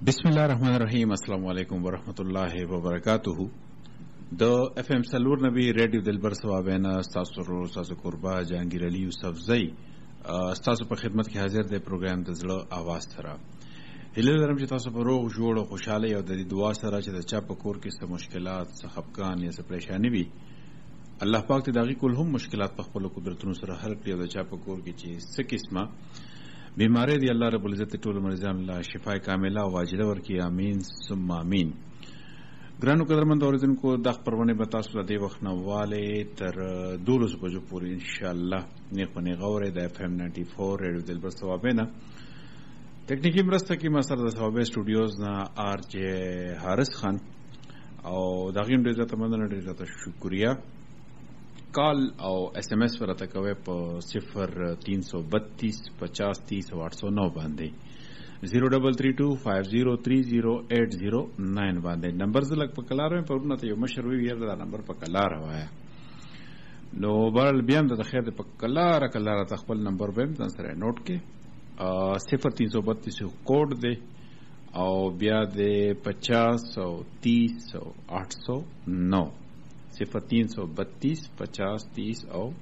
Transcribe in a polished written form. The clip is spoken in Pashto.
بسم الله الرحمن الرحیم. السلام علیکم ورحمۃ الله وبرکاتہ. د اف ام سلور نبی ریډیو دلبر ثوابینا تاسو ورو تاسو قربا جهانگیر علی یوسف زئی تاسو په خدمت کې حاضر دی. پروګرام د زړه आवाज سره هیله لرم چې تاسو په روغ جوړ او خوشاله او د دعا سره چې د چا په کور کې څه مشکلات څه خفقان یا څه پریشانی وي الله پاک ته دغه کول هم مشکلات په خپل قدرتونو سره حل کړي او د چا په کور کې چې څه قسمه بیماری دی الله رب العزت ټول مریضان الله شفای کامله او واجله ورکړي. امین ثم امین. ګرانو قدرمند اوریدونکو د خبرونه به تاسو له دې وخت نه واله تر 12 بجو پورې ان شاء الله نه پنه غوړې د اف ام 94 ریډیو دلبر ثوابینا ټکنیکی مرسته کې ما سره د ثوابه سټوډیوز نه آر جے حارث خان او دا غیم ډیره ته مننه ډیره شکریا. کال او ایس ایم ایس ورته کوي په 0332 50 30 809 باندې 033250308009 باندې نمبر زلک په کلار په ورنه ته یو مشر وی یره دا نمبر په کلار وایا نو بل بیا د خیر په کلار خپل نمبر به تاسو سره نوٹ کې 0332 کوډ دی او بیا د 50 او 30 او 809 0332 50 30 او